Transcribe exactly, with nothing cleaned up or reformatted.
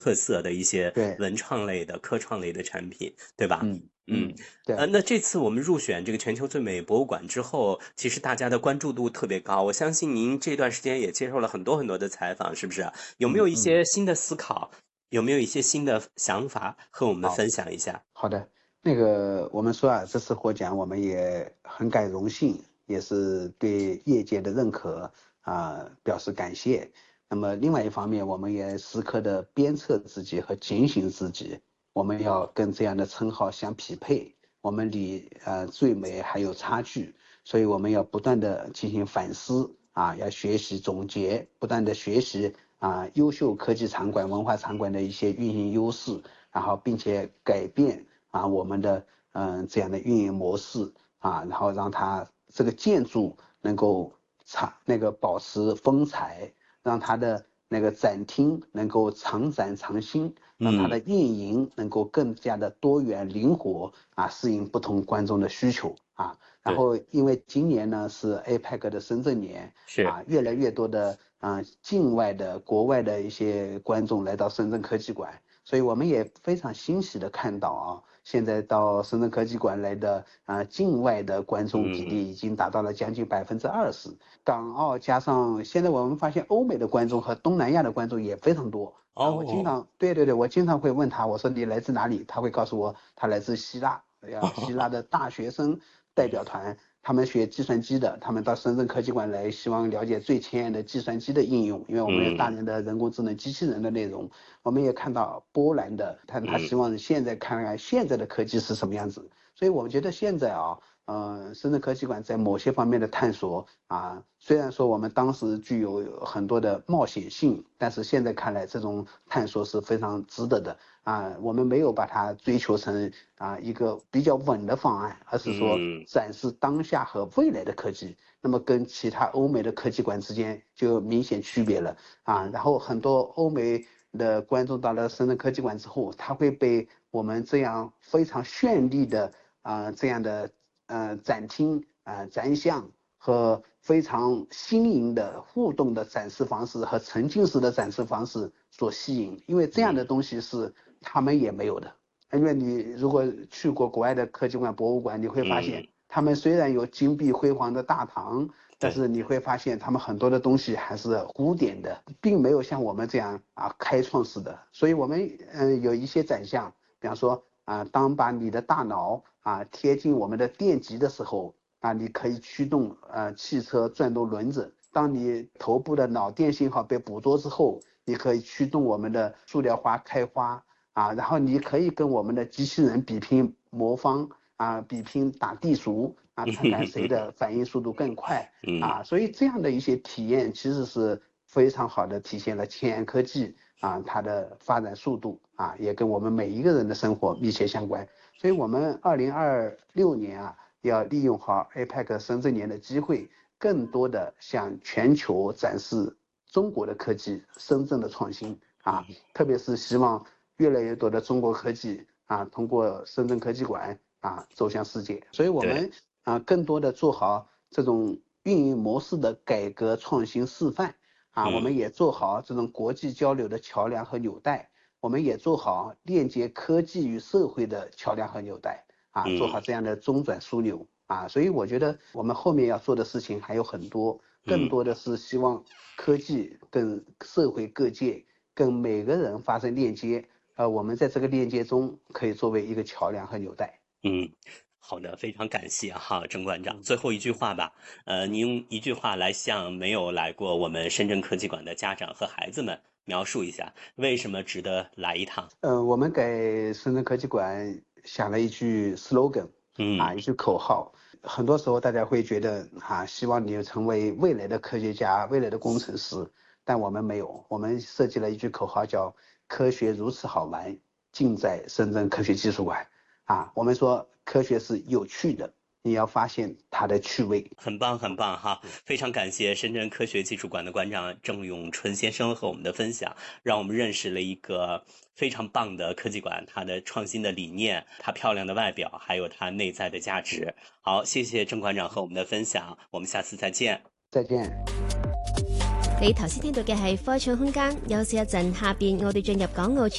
特色的一些对， 文创类的、科创类的产品，对吧？ 嗯嗯， 嗯， 呃， 对， 那这次我们入选这个全球最美博物馆之后，其实大家的关注度特别高。我相信您这段时间也接受了很多很多的采访，是不是？有没有一嗯嗯， 些新的思考？有没有一些新的想法和我们好。 分享一下？ 好的，那个我们说啊，这次获奖我们也很感荣幸，也是对业界的认可啊，表示感谢。那么另外一方面，我们也时刻的鞭策自己和警醒自己，我们要跟这样的称号相匹配，我们离呃最美还有差距，所以我们要不断的进行反思啊，要学习总结，不断的学习啊优秀科技场馆、文化场馆的一些运营优势。然后并且改变啊我们的嗯这样的运营模式啊，然后让它这个建筑能够长那个保持风采，让它的那个展厅能够长展长新，让它嗯， 的运营能够更加的多元灵活啊，适应不同观众的需求啊。然对， 后因为今年呢是 A P E C 的深圳年是， 啊，越来越多的啊境外的国外的一些观众来到深圳科技馆。所以我们也非常欣喜的看到啊，现在到深圳科技馆来的啊境外的观众比嗯， 例已经达到了将近百分之二十，港澳加上现在我们发现欧美的观众和东南亚的观众也非常多啊。我经哦， 常对对对，我经常会问他，我说你来自哪里？他会告诉我他来自希腊，呀，希腊的大学生代表团。他们学计算机的，他们到深圳科技馆来，希望了解最前沿的计算机的应用，因为我们有大嗯量的人工智能机器人的内容。我们也看到波兰的，他他嗯， 希望现在看看现在的科技是什么样子。所以我觉得现在啊，呃，深圳科技馆在某些方面的探索啊，虽然说我们当时具有很多的冒险性，但是现在看来这种探索是非常值得的啊。我们没有把它追求成啊一个比较稳的方案，而是说嗯， 展示当下和未来的科技。那么跟其他欧美的科技馆之间就有明显区别了啊。然后很多欧美的观众到了深圳科技馆之后，他会被我们这样非常绚丽的啊、呃、这样的呃展厅啊、呃、展项和非常新颖的互动的展示方式和沉浸式的展示方式所吸引，因为这样的东西是他们也没有的。因为你如果去过国外的科技馆、博物馆，你会发嗯， 现，他们虽然有金碧辉煌的大堂，但对， 是你会发现他们很多的东西还是古典的，并没有像我们这样啊开创式的。所以我们嗯、呃、有一些展项，比方说啊，当把你的大脑啊贴近我们的电极的时候啊，你可以驱动呃汽车转动轮子。当你头部的脑电信号被捕捉之后，你可以驱动我们的塑料花开花。啊，然后你可以跟我们的机器人比拼魔方啊，比拼打地鼠啊，看看谁的反应速度更快嗯啊，所以这样的一些体验其实是非常好的体现了前沿科技啊它的发展速度啊，也跟我们每一个人的生活密切相关。所以我们二零二六年啊，要利用好 A P E C 深圳年的机会，更多的向全球展示中国的科技、深圳的创新啊， 嗯特别是希望越来越多的中国科技啊，通过深圳科技馆啊走向世界。所以我对， 们啊更多的做好这种运营模式的改革创新示范啊，我嗯们也做好这种国际交流的桥梁和纽带，我们也做好链接科技与社会的桥梁和纽带啊，做嗯好这样的中转枢纽啊。所以我觉得我们后面要做的事情还有很多，更嗯。 多的是希望科技跟社会各界跟每个人发生链接，呃，我们在这个链接中可以作为一个桥梁和纽带。 嗯，好的，非常感谢哈，郑馆长。 嗯， 最后一句话吧，呃，您用一句话来向没有来过我们深圳科技馆的家长和孩子们描述一下，为什么值得来一趟？ 呃，我们给深圳科技馆想了一句 slogan 啊， 嗯一句口号。很多时候大家会觉得啊，希望你成为未来的科学家、未来的工程师，但我们没有，我们设计了一句口号叫"科学如此好玩，尽在深圳科学技术馆"。啊，我们说科学是有趣的，你要发现它的趣味。 很棒，很棒哈！非常感谢深圳科学技术馆的馆长郑永春先生和我们的分享，让我们认识了一个非常棒的科技馆，它的创新的理念，它漂亮的外表，还有它内在的价值。好，谢谢郑馆长和我们的分享，我们下次再见。 再见。 你頭先聽到嘅係科創空間，休息一陣，下邊我哋進入港澳傳